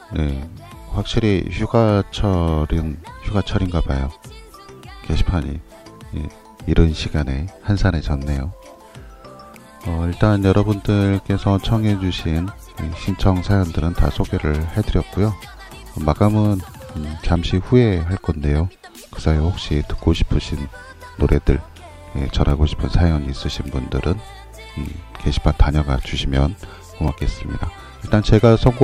네, 확실히 휴가철인가 봐요. 게시판이 이른 시간에 한산해졌네요. 일단 여러분들께서 청해주신 신청 사연들은 다 소개를 해드렸고요. 마감은 잠시 후에 할 건데요. 그 사이 혹시 듣고 싶으신 노래들, 전하고 싶은 사연 있으신 분들은 게시판 다녀가 주시면 고맙겠습니다. 일단 제가